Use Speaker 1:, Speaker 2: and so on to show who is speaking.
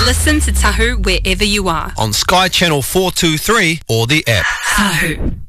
Speaker 1: Listen to Tahu wherever you are.
Speaker 2: On Sky Channel 423 or the app.
Speaker 1: Tahu.